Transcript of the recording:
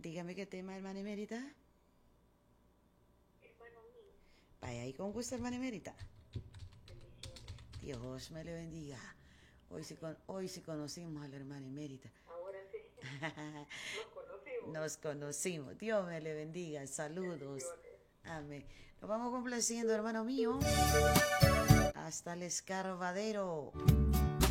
Dígame qué tema, hermana emérita. Hermano mío, Vaya ahí con gusto, hermana emérita. bendiciones. Dios me le bendiga. Hoy sí conocimos a la hermana emérita. Ahora sí, nos conocimos. Nos conocimos. Dios me le bendiga. Saludos. Bendiciones. Amén. Nos vamos complaciendo, hermano mío. Hasta el escarbadero.